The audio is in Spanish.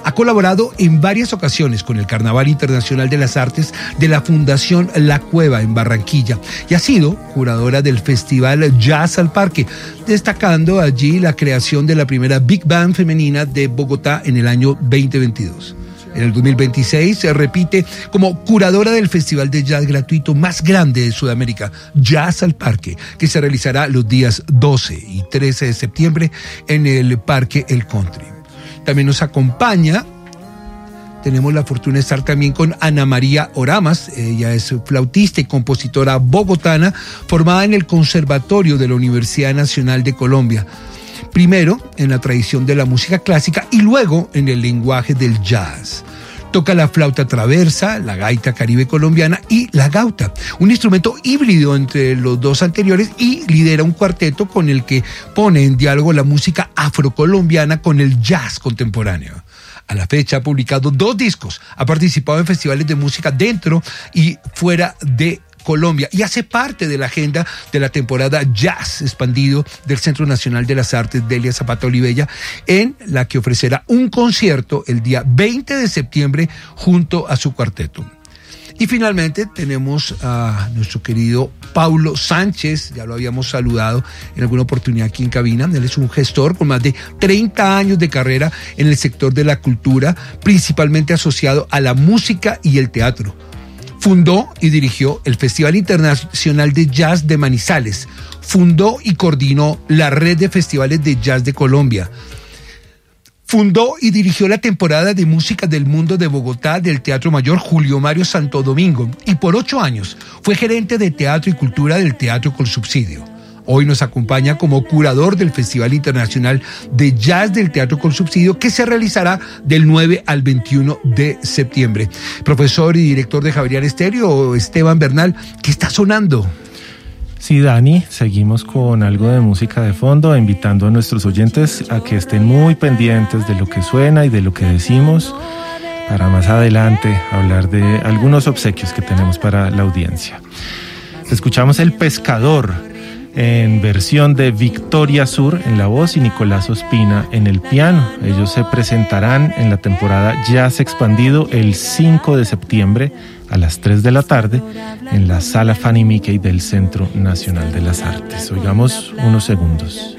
Ha colaborado en varias ocasiones con el Carnaval Internacional de las Artes de la Fundación La Cueva en Barranquilla y ha sido curadora del Festival Jazz al Parque, destacando allí la creación de la primera Big Band femenina de Bogotá en el año 2022. En el 2026 se repite como curadora del festival de jazz gratuito más grande de Sudamérica, Jazz al Parque, que se realizará los días 12 y 13 de septiembre en el Parque El Country. También nos acompaña, tenemos la fortuna de estar también con Ana María Oramas. Ella es flautista y compositora bogotana, formada en el Conservatorio de la Universidad Nacional de Colombia. Primero en la tradición de la música clásica y luego en el lenguaje del jazz. Toca la flauta traversa, la gaita caribe colombiana y la gauta, un instrumento híbrido entre los dos anteriores, y lidera un cuarteto con el que pone en diálogo la música afrocolombiana con el jazz contemporáneo. A la fecha ha publicado 2 discos, ha participado en festivales de música dentro y fuera de Colombia y hace parte de la agenda de la temporada Jazz Expandido del Centro Nacional de las Artes Delia Zapata Olivella, en la que ofrecerá un concierto el día 20 de septiembre junto a su cuarteto. Y finalmente tenemos a nuestro querido Paulo Sánchez, ya lo habíamos saludado en alguna oportunidad aquí en cabina. Él es un gestor con más de 30 años de carrera en el sector de la cultura, principalmente asociado a la música y el teatro. Fundó y dirigió el Festival Internacional de Jazz de Manizales. Fundó y coordinó la Red de Festivales de Jazz de Colombia. Fundó y dirigió la temporada de música del mundo de Bogotá del Teatro Mayor Julio Mario Santo Domingo. Y por 8 años fue gerente de teatro y cultura del Teatro Colsubsidio. Hoy nos acompaña como curador del Festival Internacional de Jazz del Teatro Colsubsidio, que se realizará del 9 al 21 de septiembre. Profesor y director de Javeriana Estéreo, Esteban Bernal, ¿qué está sonando? Sí, Dani, seguimos con algo de música de fondo, invitando a nuestros oyentes a que estén muy pendientes de lo que suena y de lo que decimos, para más adelante hablar de algunos obsequios que tenemos para la audiencia. Escuchamos El Pescador, en versión de Victoria Sur en la voz y Nicolás Ospina en el piano. Ellos se presentarán en la temporada Jazz Expandido el 5 de septiembre a las 3 de la tarde en la Sala Fanny Mickey del Centro Nacional de las Artes. Oigamos unos segundos.